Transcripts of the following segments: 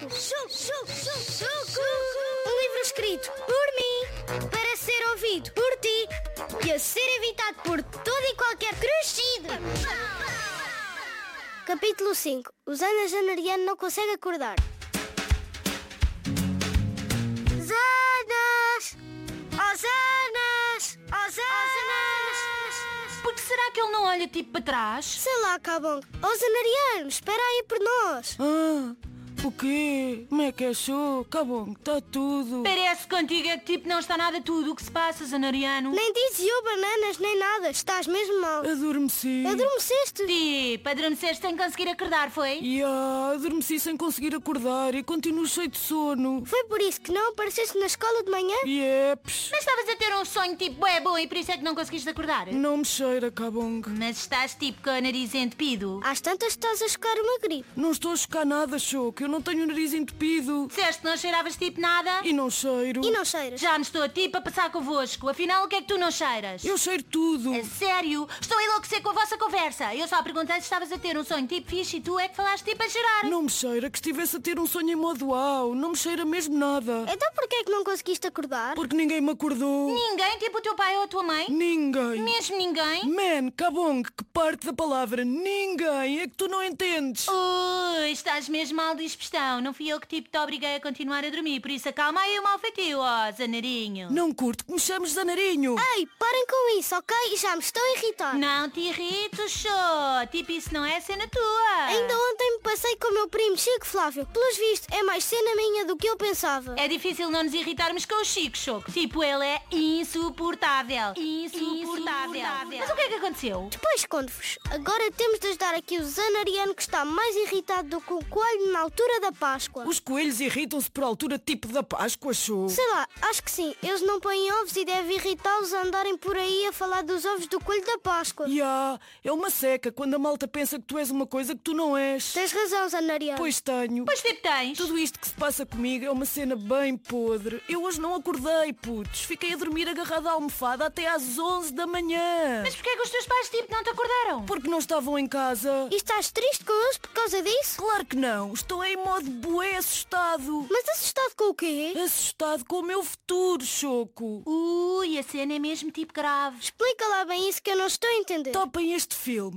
Choco. Um livro escrito por mim, para ser ouvido por ti e a ser evitado por todo e qualquer crescido. Capítulo 5. O Zana Janariano não consegue acordar. Zanas! Oh, Zanas! Oh, Zanas! Por que será que ele não olha tipo para trás? Sei lá, Cabong. Oh, Zanariano, espera aí por nós. O quê? Como é que achou? Cabong, está tudo. Parece que contigo é que tipo não está nada tudo o que se passa, Zanariano. Nem dizes eu bananas, nem nada. Estás mesmo mal. Adormeci. Adormeceste? Tipo, adormeceste sem conseguir acordar, foi? Adormeci sem conseguir acordar e continuo cheio de sono. Foi por isso que não apareceste na escola de manhã? Yeps. Mas estavas a ter um sonho tipo bué bom e por isso é que não conseguiste acordar? Não me cheira, Cabong. Mas estás tipo com o nariz entupido. Às tantas estás a chocar uma gripe. Não estou a chocar nada, Choco. Eu não tenho o nariz entupido. Disseste que não cheiravas tipo nada? E não cheiro. E não cheiras? Já me estou tipo a passar convosco. Afinal, o que é que tu não cheiras? Eu cheiro tudo. A sério? Estou a enlouquecer com a vossa conversa. Eu só perguntei se estavas a ter um sonho tipo fixe e tu é que falaste tipo a cheirar. Não me cheira que estivesse a ter um sonho em modo uau. Não me cheira mesmo nada. Então porquê é que não conseguiste acordar? Porque ninguém me acordou. Ninguém? Tipo o teu pai ou a tua mãe? Ninguém. Mesmo ninguém? Man, Cabong, que parte da palavra ninguém é que tu não entendes. Ui, estás mesmo mal de expressão. Não fui eu que tipo te obriguei a continuar a dormir. Por isso acalma aí o mal feitio, ó, Zanarinho. Não curto que me chames Zanarinho. Ei, parem com isso, ok? Já me estou a irritar. Não te irrites, show. Tipo, isso não é cena tua. Ainda ontem me passei com o meu primo Chico Flávio. Pelos vistos, é mais cena minha do que eu pensava. É difícil não nos irritarmos com o Chico, Choco. Tipo, ele é insuportável. Insuportável. Mas o que é que aconteceu? Depois conto-vos. Agora temos de ajudar aqui o Zanariano, que está mais irritado do que o coelho na altura da Páscoa. Os coelhos irritam-se por altura tipo da Páscoa, show. Sei lá, acho que sim. Eles não põem ovos e deve irritá-los a andarem por aí a falar dos ovos do coelho da Páscoa. É uma seca quando a malta pensa que tu és uma coisa que tu não és. Tens razão, Zanariano. Pois tenho. Pois tipo tens. Tudo isto que se passa comigo é uma cena bem podre. Eu hoje não acordei, putos. Fiquei a dormir agarrado à almofada até às 11 da manhã. Mas porquê é que os teus pais tipo não te acordaram? Porque não estavam em casa. E estás triste com eles por causa disso? Claro que não. Estou em modo bué assustado. Mas assustado com o quê? Assustado com o meu futuro, Choco. Ui, a cena é mesmo tipo grave. Explica lá bem isso que eu não estou a entender. Topem este filme.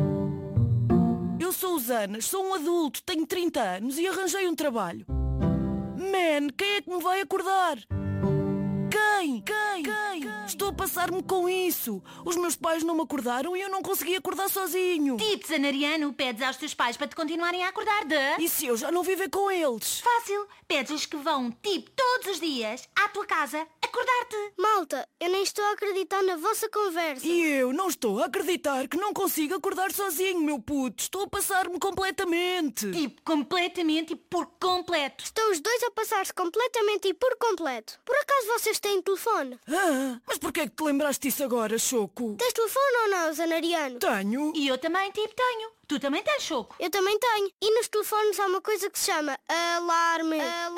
Eu sou o Zanas, sou um adulto, tenho 30 anos e arranjei um trabalho. Man, quem é que me vai acordar? Quem? Estou a passar-me com isso. Os meus pais não me acordaram e eu não consegui acordar sozinho. Tipo, Zanariano, pedes aos teus pais para te continuarem a acordar de... E se eu já não viver com eles? Fácil. Pedes-lhes que vão, tipo, todos os dias, à tua casa, acordar-te. Malta, eu nem estou a acreditar na vossa conversa. E eu não estou a acreditar que não consigo acordar sozinho, meu puto. Estou a passar-me completamente. Tipo, completamente e por completo. Estão os dois a passar-se completamente e por completo. Por acaso vocês têm telefone? Mas porquê é que te lembraste disso agora, Choco? Tens telefone ou não, Zanariano? Tenho. E eu também, tipo, tenho. Tu também tens, Choco. Eu também tenho. E nos telefones há uma coisa que se chama alarme.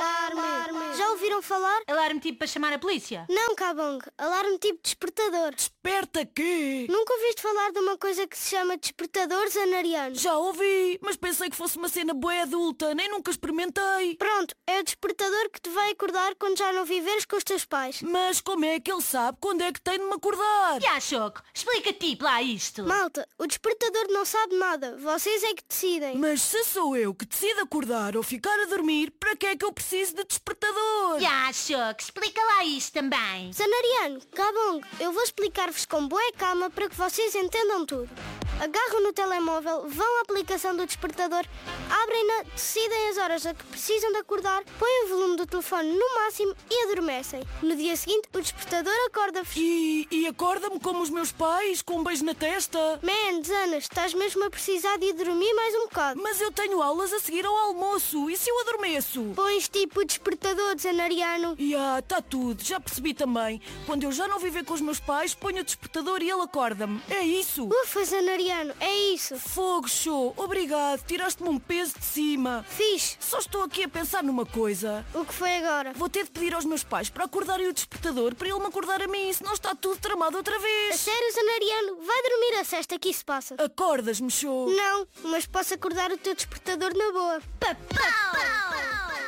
Já ouviram falar? Alarme tipo para chamar a polícia. Não, Cabong. Alarme tipo despertador. Desperta quê? Nunca ouviste falar de uma coisa que se chama despertador, Zanariano? Já ouvi, mas pensei que fosse uma cena bué adulta. Nem nunca experimentei. Pronto, é o despertador que te vai acordar quando já não viveres com os teus pais. Mas como é que ele sabe quando é que tem de me acordar? Já, Choco, explica tipo lá isto. Malta, o despertador não sabe nada. Vocês é que decidem. Mas se sou eu que decido acordar ou ficar a dormir, para que é que eu preciso de despertador? Já, Choco, explica lá isto também. Zanariano, Cabong, eu vou explicar-vos com boa calma para que vocês entendam tudo. Agarram no telemóvel, vão à aplicação do despertador, abrem-na, decidem as horas a que precisam de acordar, põem o volume do telefone no máximo e adormecem. No dia seguinte, o despertador acorda-vos. E acorda-me como os meus pais, com um beijo na testa? Man, Zanas, estás mesmo a precisar de ir dormir mais um bocado. Mas eu tenho aulas a seguir ao almoço. E se eu adormeço? Pões tipo o despertador, Zanariano. Está tudo. Já percebi também. Quando eu já não viver com os meus pais, ponho o despertador e ele acorda-me. É isso. Ufa, Zanariano, é isso. Fogo, show. Obrigado. Tiraste-me um peso de cima. Fixe. Só estou aqui a pensar numa coisa. O que foi agora? Vou ter de pedir aos meus pais para acordarem o despertador para ele me acordar a mim, senão está tudo tramado outra A vez. sério, Zanariano? Vai dormir a cesta que isso passa. Acordas-me, show. Não, mas posso acordar o teu despertador na boa. Papau!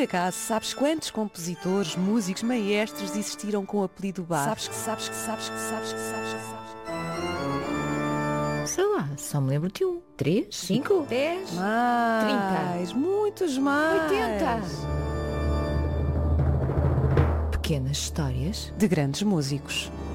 acaso, sabes quantos compositores, músicos, maestros existiram com o apelido Bach? Sabes. Sei lá, só me lembro de 1, 3, 5, 10, Mais, 30, muitos mais. 80. Pequenas histórias De grandes músicos.